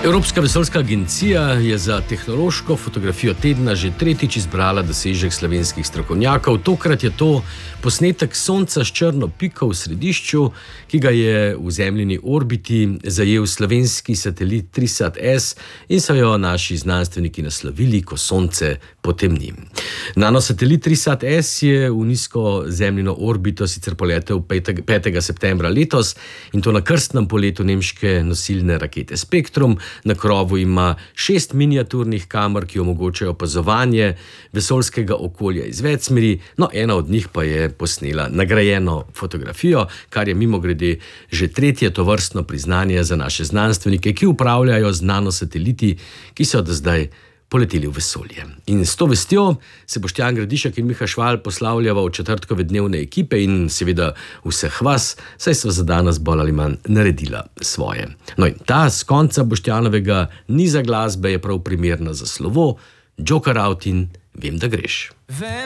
Evropska vesoljska agencija je za tehnološko fotografijo tedna že tretjič izbrala dosežek slovenskih strokovnjakov. Tokrat je to posnetek Sonca s črno piko v središču, ki ga je v zemljini orbiti zajel slovenski satelit Trisat-S in so jo naši znanstveniki naslovili, ko Sonce potemni. Nanosatelit Trisat-S je v nizko zemljino orbito sicer poletel 5. septembra letos in to na krstnem poletu nemške nosilne rakete Spektrum. Na krovu ima 6 miniaturnih kamer, ki omogočajo opazovanje vesoljskega okolja iz več smeri, no ena od njih pa je posnela nagrajeno fotografijo, kar je mimogrede že tretje tovrstno priznanje za naše znanstvenike, ki upravljajo z nanosateliti, ki so do zdaj poleteli v vesolje. In s to vestjo se Boštjan Gradišek in Miha Šval poslavljava v četrtkove dnevne ekipe in seveda vseh vas, saj so za danes bolj ali manj naredila svoje. No in ta s konca Boštjanovega niza glasbe je prav primerna za slovo Joker out in Vem, da greš.